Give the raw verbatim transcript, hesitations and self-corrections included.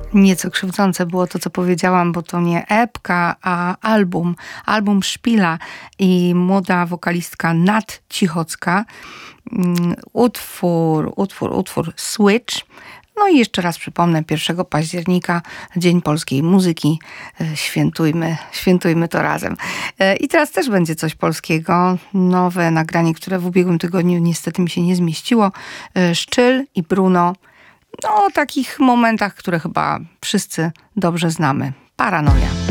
Nieco krzywdzące było to, co powiedziałam, bo to nie epka, a album. Album Szpila i młoda wokalistka Nat Cichocka. Utwór, utwór, utwór Switch. No i jeszcze raz przypomnę, pierwszego października, Dzień Polskiej Muzyki. Świętujmy, świętujmy to razem. I teraz też będzie coś polskiego. Nowe nagranie, które w ubiegłym tygodniu niestety mi się nie zmieściło. Szczyl i Bruno. No o takich momentach, które chyba wszyscy dobrze znamy. Paranoja.